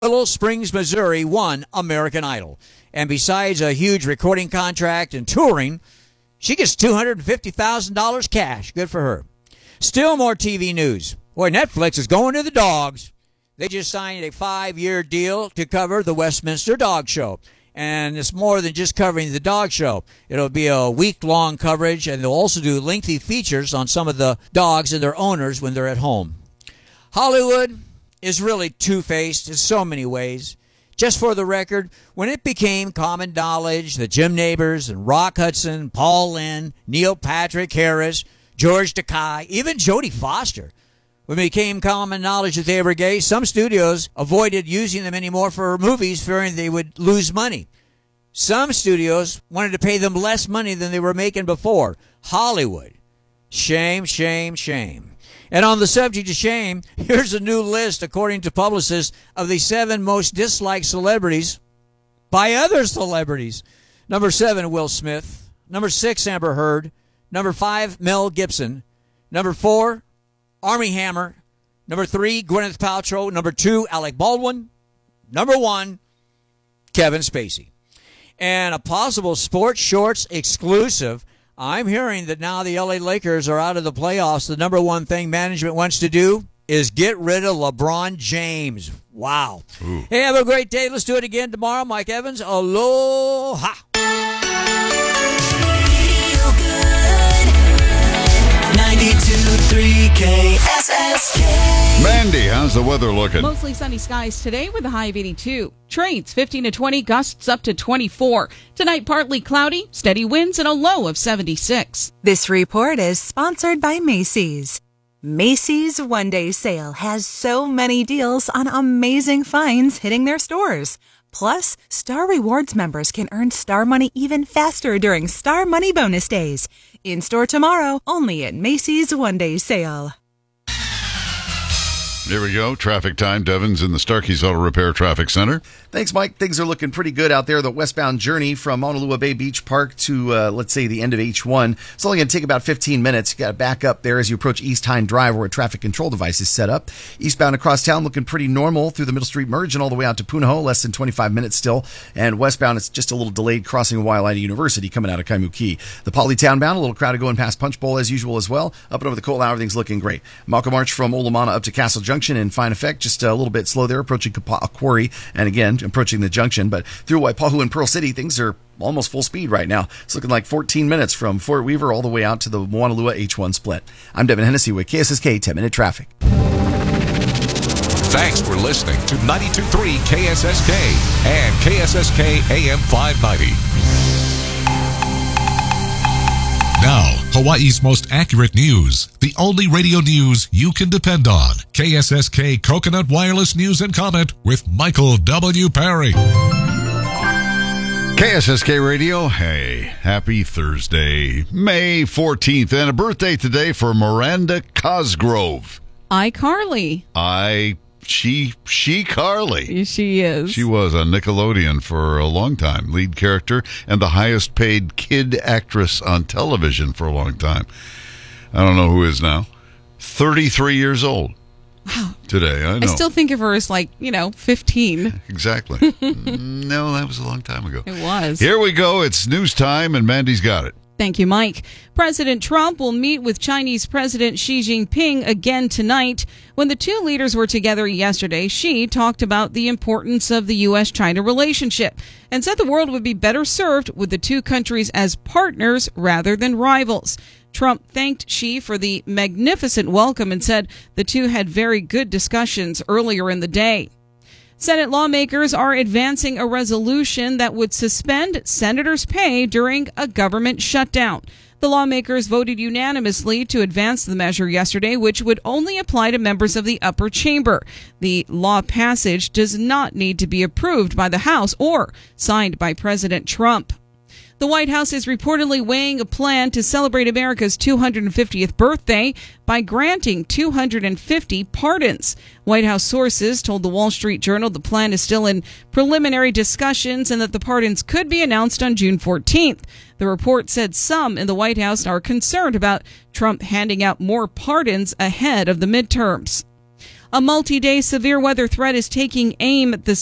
Willow Springs, Missouri won American Idol. And besides a huge recording contract and touring, she gets $250,000 cash. Good for her. Still more TV news. Boy, Netflix is going to the dogs. They just signed a 5-year deal to cover the Westminster Dog Show. And it's more than just covering the dog show. It'll be a week-long coverage, and they'll also do lengthy features on some of the dogs and their owners when they're at home. Hollywood is really two-faced in so many ways. Just for the record, when it became common knowledge that Jim Nabors and Rock Hudson, Paul Lynde, Neil Patrick Harris, George Takei, even Jodie Foster, when it became common knowledge that they were gay, some studios avoided using them anymore for movies, fearing they would lose money. Some studios wanted to pay them less money than they were making before. Hollywood. Shame, shame, shame. And on the subject of shame, here's a new list, according to publicists, of the 7 most disliked celebrities by other celebrities. Number 7, Will Smith. Number 6, Amber Heard. Number 5, Mel Gibson. Number 4, Armie Hammer. Number 3, Gwyneth Paltrow. Number 2, Alec Baldwin. Number 1, Kevin Spacey. And a possible Sports Shorts exclusive, I'm hearing that now the LA Lakers are out of the playoffs. The number one thing management wants to do is get rid of LeBron James. Wow. Ooh. Hey, have a great day. Let's do it again tomorrow. Mike Evans, aloha. Feel good. 92.3 KSSK. Mandy, how's the weather looking? Mostly sunny skies today with a high of 82. Trades 15 to 20, gusts up to 24. Tonight, partly cloudy, steady winds, and a low of 76. This report is sponsored by Macy's. Macy's one-day sale has so many deals on amazing finds hitting their stores. Plus, Star Rewards members can earn Star Money even faster during Star Money bonus days. In-store tomorrow, only at Macy's one-day sale. Here we go. Traffic time. Devon's in the Starkey's Auto Repair Traffic Center. Thanks, Mike. Things are looking pretty good out there. The westbound journey from Honolulu Bay Beach Park to, let's say, the end of H1. It's only going to take about 15 minutes. You got to back up there as you approach East Hine Drive, where a traffic control device is set up. Eastbound across town looking pretty normal through the Middle Street Merge and all the way out to Punahou. Less than 25 minutes still. And westbound, it's just a little delayed crossing Waialae University coming out of Kaimuki. The Polytown bound, a little crowded going past Punch Bowl as usual as well. Up and over the Ko'olau, everything's looking great. Malcolm Arch from Olamana up to Castle Junction in fine effect. Just a little bit slow there, approaching Quarry, and again, approaching the junction. But through Waipahu and Pearl City, things are almost full speed right now. It's looking like 14 minutes from Fort Weaver all the way out to the Moanalua H1 split. I'm Devin Hennessy with KSSK 10-Minute Traffic. Thanks for listening to 92.3 KSSK and KSSK AM 590. Now, Hawaii's most accurate news. The only radio news you can depend on. KSSK Coconut Wireless News and Comment with Michael W. Perry. KSSK Radio, hey, happy Thursday, May 14th, and a birthday today for Miranda Cosgrove. iCarly. She Carly. She is. She was on Nickelodeon for a long time, lead character, and the highest paid kid actress on television for a long time. I don't know who is now. 33 years old. Wow. Today, I know. I still think of her as 15. Exactly. No, that was a long time ago. It was. Here we go. It's news time, and Mandy's got it. Thank you, Mike. President Trump will meet with Chinese President Xi Jinping again tonight. When the two leaders were together yesterday, Xi talked about the importance of the U.S.-China relationship and said the world would be better served with the two countries as partners rather than rivals. Trump thanked Xi for the magnificent welcome and said the two had very good discussions earlier in the day. Senate lawmakers are advancing a resolution that would suspend senators' pay during a government shutdown. The lawmakers voted unanimously to advance the measure yesterday, which would only apply to members of the upper chamber. The law passage does not need to be approved by the House or signed by President Trump. The White House is reportedly weighing a plan to celebrate America's 250th birthday by granting 250 pardons. White House sources told the Wall Street Journal the plan is still in preliminary discussions and that the pardons could be announced on June 14th. The report said some in the White House are concerned about Trump handing out more pardons ahead of the midterms. A multi-day severe weather threat is taking aim at the